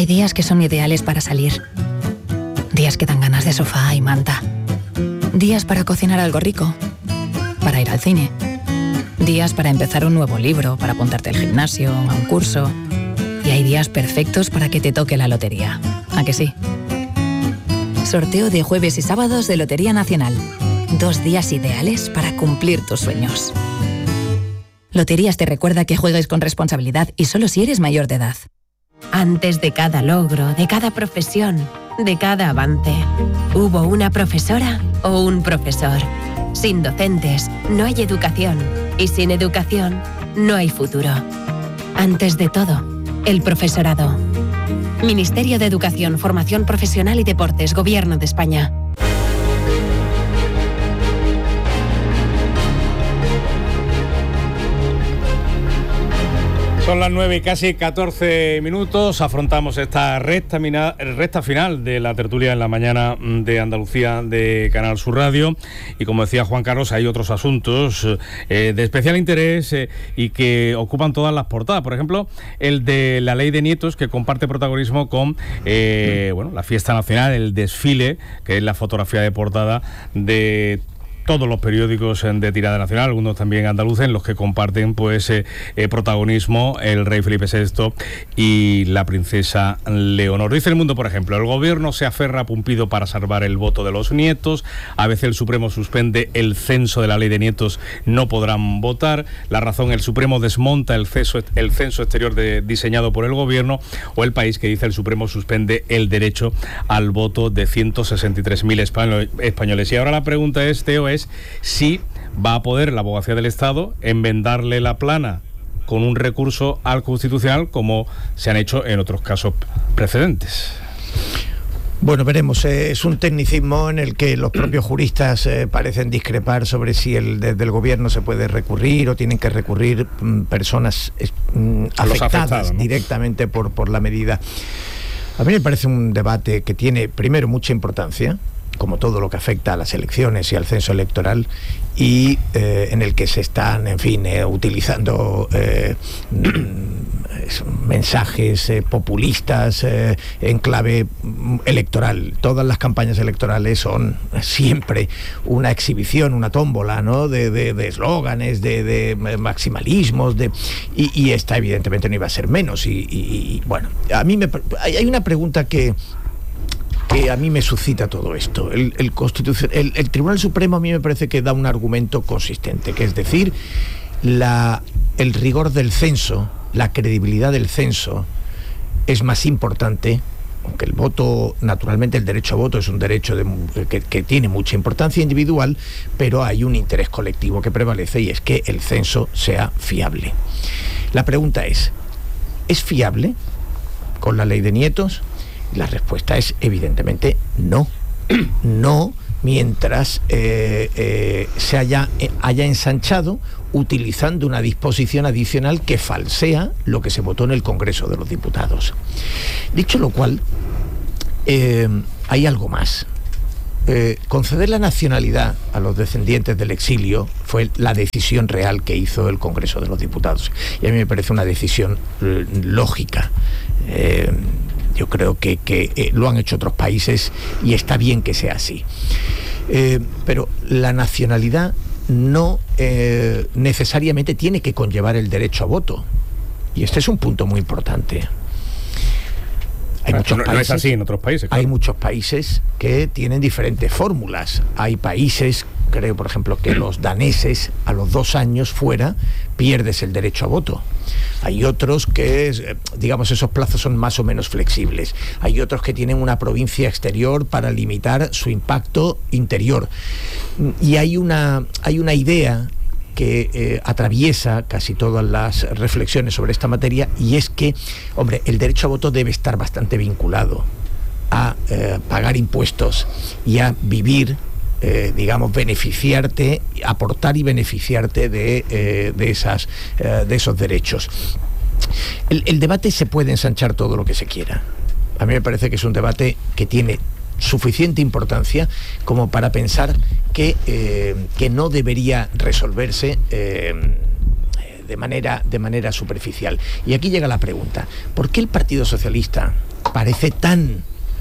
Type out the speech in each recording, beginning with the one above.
Hay días que son ideales para salir. Días que dan ganas de sofá y manta. Días para cocinar algo rico. Para ir al cine. Días para empezar un nuevo libro, para apuntarte al gimnasio, a un curso. Y hay días perfectos para que te toque la lotería. ¿A que sí? Sorteo de jueves y sábados de Lotería Nacional. 2 días ideales para cumplir tus sueños. Loterías te recuerda que juegues con responsabilidad y solo si eres mayor de edad. Antes de cada logro, de cada profesión, de cada avance, hubo una profesora o un profesor. Sin docentes no hay educación y sin educación no hay futuro. Antes de todo, el profesorado. Ministerio de Educación, Formación Profesional y Deportes, Gobierno de España. Son las 9 y casi 14 minutos. Afrontamos esta recta final de la tertulia en la mañana de Andalucía de Canal Sur Radio. Y como decía Juan Carlos, hay otros asuntos de especial interés y que ocupan todas las portadas. Por ejemplo, el de la Ley de Nietos, que comparte protagonismo con la fiesta nacional, el desfile, que es la fotografía de portada de todos los periódicos de tirada nacional, algunos también andaluces, en los que comparten protagonismo el rey Felipe VI y la princesa Leonor. Dice El Mundo, por ejemplo: el gobierno se aferra a Pumpido para salvar el voto de los nietos. A veces el Supremo suspende el censo de la ley de nietos, no podrán votar. La Razón: el Supremo desmonta el censo exterior diseñado por el gobierno. O El País, que dice: el Supremo suspende el derecho al voto de 163.000 españoles. Y ahora la pregunta es, Teo, es si va a poder la Abogacía del Estado enmendarle la plana con un recurso al Constitucional, como se han hecho en otros casos precedentes. Bueno, veremos. Es un tecnicismo en el que los propios juristas parecen discrepar sobre si desde el gobierno se puede recurrir o tienen que recurrir personas afectadas, ¿no?, directamente por la medida. A mí me parece un debate que tiene, primero, mucha importancia, como todo lo que afecta a las elecciones y al censo electoral, y en el que se están, utilizando mensajes populistas en clave electoral. Todas las campañas electorales son siempre una exhibición, una tómbola, ¿no?, de eslóganes, de maximalismos, y esta evidentemente no iba a ser menos. Y bueno, a mí hay una pregunta que a mí me suscita todo esto. El Tribunal Supremo a mí me parece que da un argumento consistente, que es decir, el rigor del censo, la credibilidad del censo es más importante, aunque el voto, naturalmente el derecho a voto es un derecho que tiene mucha importancia individual, pero hay un interés colectivo que prevalece, y es que el censo sea fiable. La pregunta es fiable con la ley de nietos? La respuesta es evidentemente no. No, mientras se haya ensanchado utilizando una disposición adicional que falsea lo que se votó en el Congreso de los Diputados. Dicho lo cual, hay algo más. Conceder la nacionalidad a los descendientes del exilio fue la decisión real que hizo el Congreso de los Diputados, y a mí me parece una decisión lógica. Yo creo que lo han hecho otros países y está bien que sea así. Pero la nacionalidad no necesariamente tiene que conllevar el derecho a voto. Y este es un punto muy importante. No es así en otros países. Claro. Hay muchos países que tienen diferentes fórmulas. Hay países, creo por ejemplo que los daneses, a los 2 años fuera pierdes el derecho a voto. Hay otros que, digamos, esos plazos son más o menos flexibles. Hay otros que tienen una provincia exterior para limitar su impacto interior. Y hay una idea que atraviesa casi todas las reflexiones sobre esta materia, y es que, hombre, el derecho a voto debe estar bastante vinculado a pagar impuestos y a vivir, beneficiarte, aportar y beneficiarte de esos derechos. El debate se puede ensanchar todo lo que se quiera. A mí me parece que es un debate que tiene suficiente importancia como para pensar que no debería resolverse de manera superficial. Y aquí llega la pregunta: ¿por qué el Partido Socialista parece tan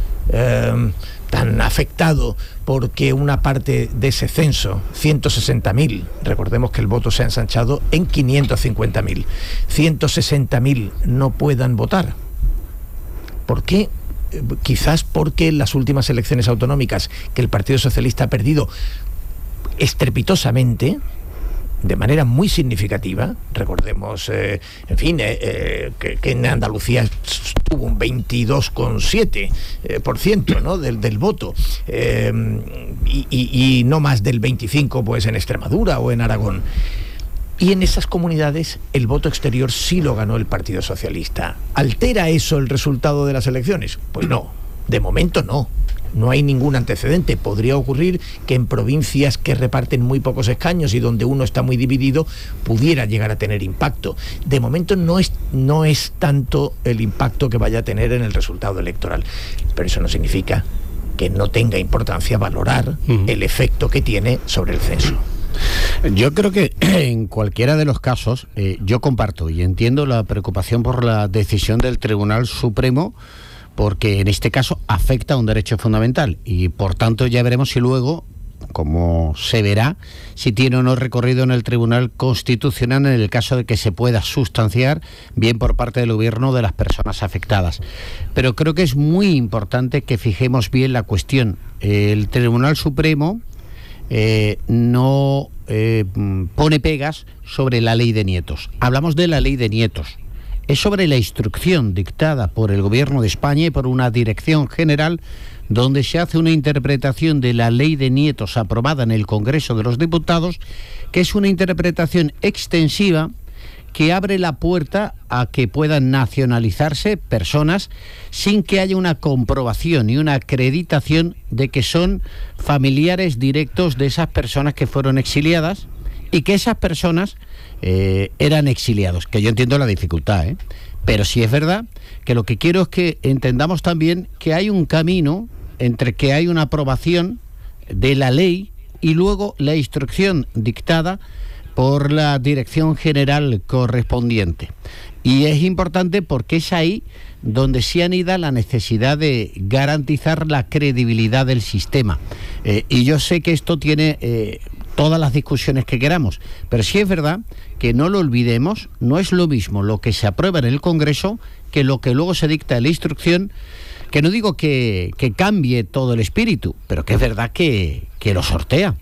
afectado porque una parte de ese censo, 160.000, recordemos que el voto se ha ensanchado en 550.000, 160.000 no puedan votar. ¿Por qué? Quizás porque en las últimas elecciones autonómicas que el Partido Socialista ha perdido estrepitosamente, de manera muy significativa, recordemos, que en Andalucía tuvo un 22,7%, ¿no?, del voto, y no más del 25% pues en Extremadura o en Aragón. Y en esas comunidades el voto exterior sí lo ganó el Partido Socialista. ¿Altera eso el resultado de las elecciones? Pues no, de momento no. No hay ningún antecedente. Podría ocurrir que en provincias que reparten muy pocos escaños y donde uno está muy dividido pudiera llegar a tener impacto. De momento no es tanto el impacto que vaya a tener en el resultado electoral. Pero eso no significa que no tenga importancia valorar el efecto que tiene sobre el censo. Yo creo que en cualquiera de los casos, yo comparto y entiendo la preocupación por la decisión del Tribunal Supremo, porque en este caso afecta a un derecho fundamental y por tanto ya veremos si luego, como se verá, si tiene o no recorrido en el Tribunal Constitucional en el caso de que se pueda sustanciar bien por parte del gobierno de las personas afectadas. Pero creo que es muy importante que fijemos bien la cuestión. El Tribunal Supremo no pone pegas sobre la ley de nietos. Hablamos de la ley de nietos. Es sobre la instrucción dictada por el Gobierno de España y por una dirección general donde se hace una interpretación de la ley de nietos aprobada en el Congreso de los Diputados, que es una interpretación extensiva que abre la puerta a que puedan nacionalizarse personas sin que haya una comprobación y una acreditación de que son familiares directos de esas personas que fueron exiliadas y que esas personas eran exiliados, que yo entiendo la dificultad, pero sí es verdad que lo que quiero es que entendamos también que hay un camino entre que hay una aprobación de la ley y luego la instrucción dictada por la dirección general correspondiente. Y es importante porque es ahí donde se anida la necesidad de garantizar la credibilidad del sistema. Y yo sé que esto tiene todas las discusiones que queramos, pero sí es verdad que no lo olvidemos, no es lo mismo lo que se aprueba en el Congreso que lo que luego se dicta en la instrucción, que no digo que cambie todo el espíritu, pero que es verdad que lo sortea.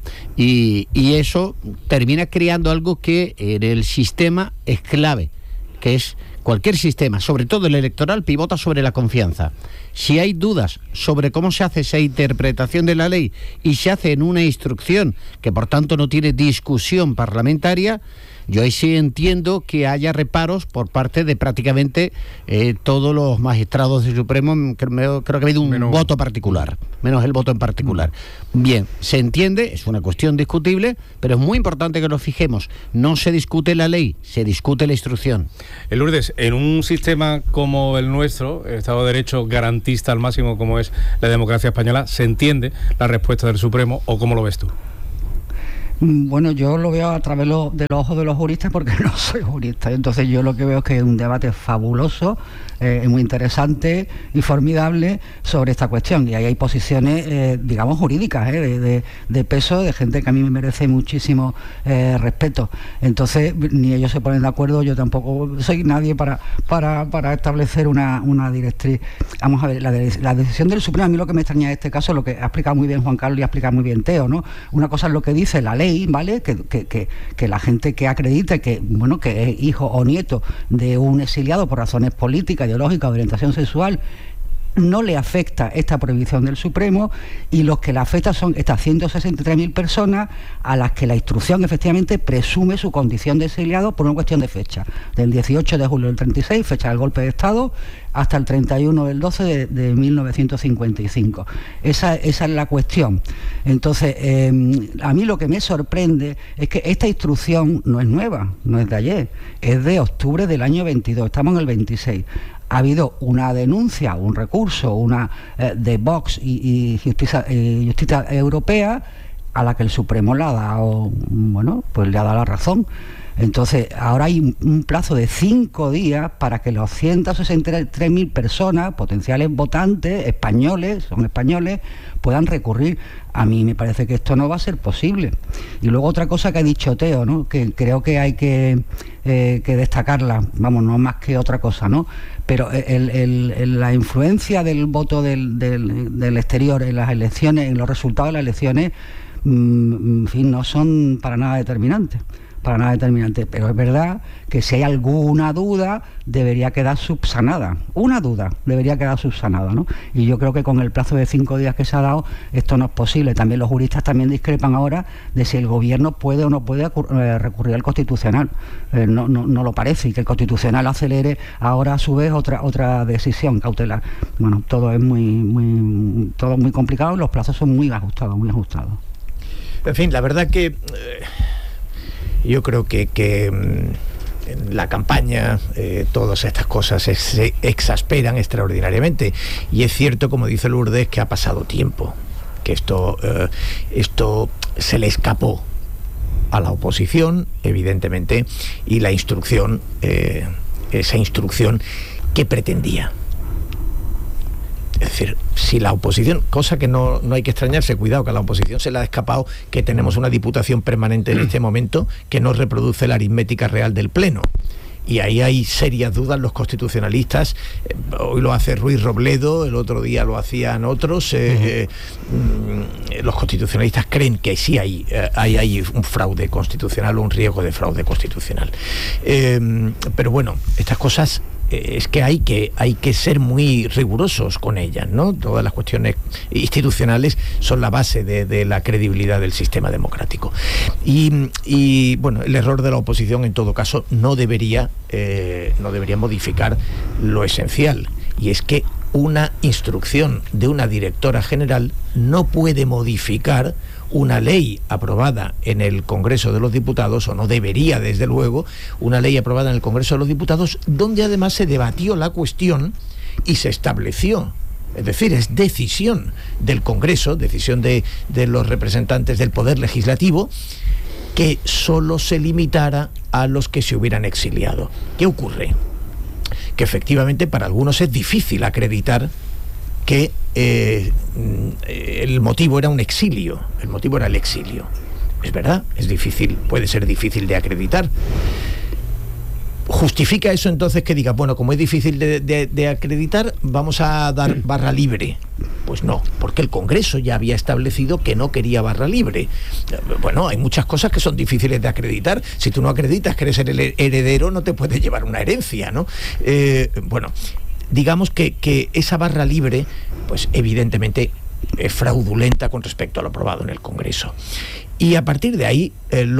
Y eso termina creando algo que en el sistema es clave, que es cualquier sistema, sobre todo el electoral, pivota sobre la confianza. Si hay dudas sobre cómo se hace esa interpretación de la ley y se hace en una instrucción que por tanto no tiene discusión parlamentaria, yo ahí sí entiendo que haya reparos por parte de prácticamente todos los magistrados del Supremo. Creo que ha habido un voto particular, menos el voto en particular. Bien, se entiende, es una cuestión discutible, pero es muy importante que lo fijemos. No se discute la ley, se discute la instrucción. Lourdes, en un sistema como el nuestro, el Estado de Derecho garantista al máximo como es la democracia española, ¿se entiende la respuesta del Supremo o cómo lo ves tú? Bueno, yo lo veo a través de los ojos de los juristas porque no soy jurista. Entonces yo lo que veo es que es un debate fabuloso, muy interesante y formidable sobre esta cuestión. Y ahí hay posiciones, digamos, jurídicas, de peso, de gente que a mí me merece muchísimo respeto. Entonces, ni ellos se ponen de acuerdo, yo tampoco soy nadie para establecer una directriz. Vamos a ver, la decisión del Supremo, a mí lo que me extraña en este caso, lo que ha explicado muy bien Juan Carlos y ha explicado muy bien Teo, ¿no? Una cosa es lo que dice la ley, ¿vale? Que la gente que acredite que es hijo o nieto de un exiliado por razones políticas, ideológicas, de orientación sexual, no le afecta esta prohibición del Supremo, y los que le afecta son estas 163.000 personas a las que la instrucción efectivamente presume su condición de exiliado por una cuestión de fecha, del 18 de julio del 36, fecha del golpe de Estado, hasta el 31 del 12 de 1955. Esa es la cuestión. Entonces, a mí lo que me sorprende es que esta instrucción no es nueva, no es de ayer, es de octubre del año 22, estamos en el 26. Ha habido una denuncia, un recurso, de Vox y Justicia Europea, a la que el Supremo le ha dado, le ha dado la razón. Entonces, ahora hay un plazo de 5 días para que los 163.000 personas, potenciales votantes, son españoles, puedan recurrir. A mí me parece que esto no va a ser posible. Y luego otra cosa que ha dicho Teo, ¿no?, que creo que hay que destacarla, vamos, no más que otra cosa, ¿no? Pero la influencia del voto del exterior en las elecciones, en los resultados de las elecciones, en fin, no son para nada determinantes, pero es verdad que si hay alguna duda debería quedar subsanada, ¿no? Y yo creo que con el plazo de 5 días que se ha dado esto no es posible. También los juristas también discrepan ahora de si el gobierno puede o no puede recurrir al Constitucional. No lo parece, y que el Constitucional acelere ahora a su vez otra decisión cautelar. Bueno, todo es muy complicado y los plazos son muy ajustados. En fin, la verdad que yo creo que en la campaña todas estas cosas se exasperan extraordinariamente, y es cierto, como dice Lourdes, que ha pasado tiempo, que esto se le escapó a la oposición, evidentemente, y la instrucción, esa instrucción que pretendía. Es decir, si la oposición, cosa que no hay que extrañarse, cuidado, que a la oposición se le ha escapado que tenemos una diputación permanente en este momento que no reproduce la aritmética real del Pleno. Y ahí hay serias dudas los constitucionalistas. Hoy lo hace Ruiz Robledo, el otro día lo hacían otros. Los constitucionalistas creen que sí hay un fraude constitucional o un riesgo de fraude constitucional. Pero bueno, estas cosas es que hay que ser muy rigurosos con ellas, ¿no? Todas las cuestiones institucionales son la base de la credibilidad del sistema democrático. Y bueno, el error de la oposición en todo caso no debería modificar lo esencial, y es que una instrucción de una directora general no puede modificar una ley aprobada en el Congreso de los Diputados, o no debería, desde luego, una ley aprobada en el Congreso de los Diputados, donde además se debatió la cuestión y se estableció. Es decir, es decisión del Congreso, decisión de los representantes del Poder Legislativo, que solo se limitara a los que se hubieran exiliado. ¿Qué ocurre? Que efectivamente para algunos es difícil acreditar que el motivo era un exilio, el motivo era el exilio. Es verdad, es difícil, puede ser difícil de acreditar. ¿Justifica eso entonces que diga, bueno, como es difícil de acreditar, vamos a dar barra libre? Pues no, porque el Congreso ya había establecido que no quería barra libre. Bueno, hay muchas cosas que son difíciles de acreditar. Si tú no acreditas que eres el heredero, no te puedes llevar una herencia, ¿no? Bueno, digamos que esa barra libre, pues evidentemente es fraudulenta con respecto a lo aprobado en el Congreso. Y a partir de ahí,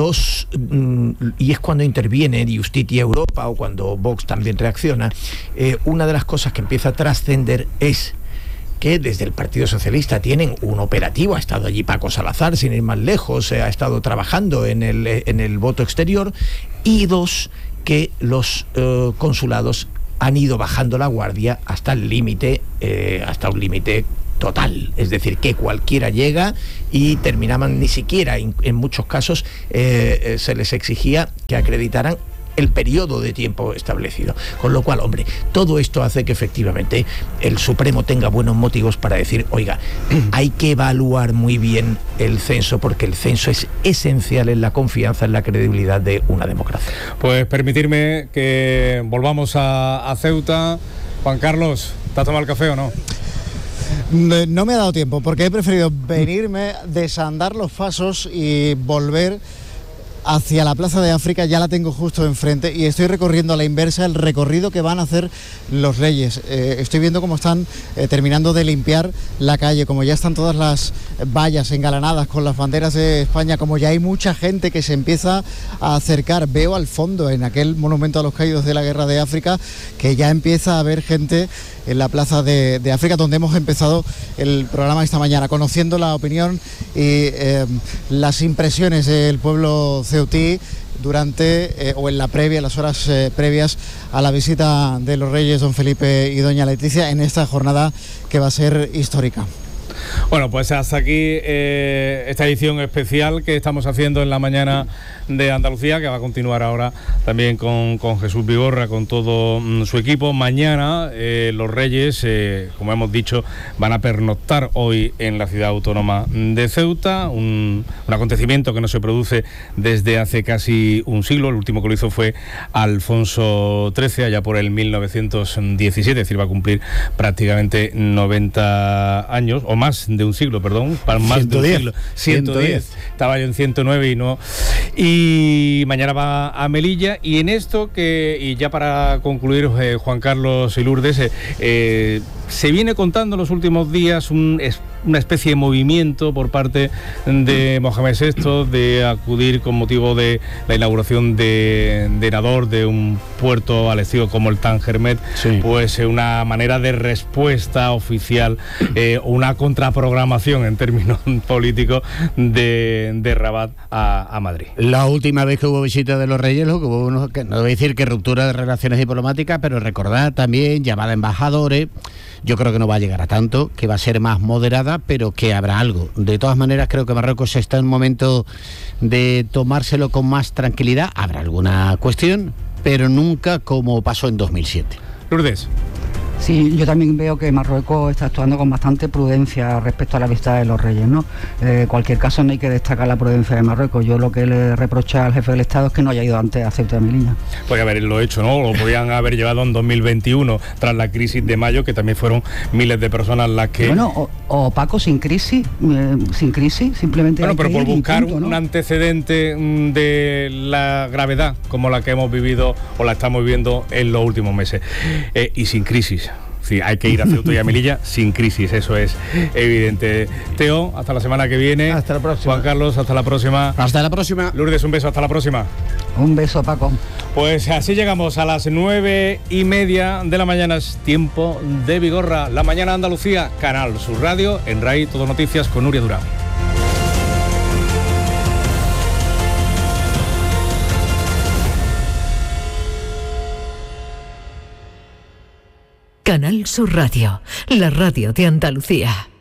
y es cuando interviene Justitia Europa, o cuando Vox también reacciona, una de las cosas que empieza a trascender es que desde el Partido Socialista tienen un operativo. Ha estado allí Paco Salazar, sin ir más lejos, ha estado trabajando en el voto exterior, y dos, que los consulados han ido bajando la guardia hasta el límite, hasta un límite total, es decir, que cualquiera llega, y terminaban, ni siquiera en muchos casos se les exigía que acreditaran el periodo de tiempo establecido. Con lo cual, hombre, todo esto hace que efectivamente el Supremo tenga buenos motivos para decir, oiga, hay que evaluar muy bien el censo, porque el censo es esencial en la confianza, en la credibilidad de una democracia. Pues permitirme que volvamos a Ceuta. Juan Carlos, ¿te has tomado el café o no? No me ha dado tiempo, porque he preferido venirme, desandar los pasos y volver hacia la Plaza de África. Ya la tengo justo enfrente y estoy recorriendo a la inversa el recorrido que van a hacer los Reyes. Estoy viendo cómo están terminando de limpiar la calle, como ya están todas las vallas engalanadas con las banderas de España, como ya hay mucha gente que se empieza a acercar. Veo al fondo, en aquel monumento a los caídos de la Guerra de África, que ya empieza a haber gente en la Plaza de África, donde hemos empezado el programa esta mañana, conociendo la opinión y las impresiones del pueblo ceutí durante o en la previa, las horas previas a la visita de los Reyes, don Felipe y doña Leticia, en esta jornada que va a ser histórica. Bueno, pues hasta aquí esta edición especial que estamos haciendo en la mañana de Andalucía, que va a continuar ahora también con Jesús Vigorra, con todo su equipo. Mañana los Reyes, como hemos dicho, van a pernoctar hoy en la ciudad autónoma de Ceuta, un acontecimiento que no se produce desde hace casi un siglo. El último que lo hizo fue Alfonso XIII, allá por el 1917, es decir, va a cumplir prácticamente 90 años, o más de un siglo, perdón, más 110, de un siglo. 110. Estaba yo en 109 y no. Y mañana va a Melilla, y en esto y ya para concluir, Juan Carlos y Lourdes, se viene contando en los últimos días una especie de movimiento por parte de Mohamed VI de acudir con motivo de la inauguración de Nador, de un puerto alecido como el Tangermet, sí, pues una manera de respuesta oficial, una contraprogramación en términos políticos de Rabat a Madrid. La última vez que hubo visita de los Reyes, lo que hubo no voy a decir que ruptura de relaciones diplomáticas, pero recordar también llamada a embajadores. Yo creo que no va a llegar a tanto, que va a ser más moderada, pero que habrá algo. De todas maneras, creo que Marruecos está en un momento de tomárselo con más tranquilidad. Habrá alguna cuestión, pero nunca como pasó en 2007. Lourdes. Sí, yo también veo que Marruecos está actuando con bastante prudencia respecto a la visita de los Reyes, ¿no? En cualquier caso, no hay que destacar la prudencia de Marruecos. Yo lo que le reprocha al jefe del Estado es que no haya ido antes a Ceuta y Melilla. Podría haberlo hecho, ¿no? Lo podían haber llevado en 2021, tras la crisis de mayo, que también fueron miles de personas las que... Bueno, o Paco, sin crisis, simplemente... Bueno, pero por buscar punto, ¿no? un antecedente de la gravedad como la que hemos vivido o la estamos viviendo en los últimos meses. Y sin crisis. Sí, hay que ir a Ceuta y a Melilla sin crisis, eso es evidente. Teo, hasta la semana que viene. Hasta la próxima. Juan Carlos, hasta la próxima. Hasta la próxima. Lourdes, un beso, hasta la próxima. Un beso, Paco. Pues así llegamos a las 9:30 de la mañana. Es tiempo de Vigorra, la mañana Andalucía, Canal Sur Radio, en RAI Todo Noticias con Nuria Durán. Canal Sur Radio, la radio de Andalucía.